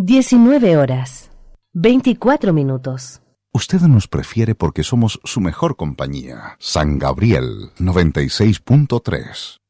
19 horas, 24 minutos. Usted nos prefiere porque somos su mejor compañía. San Gabriel 96.3.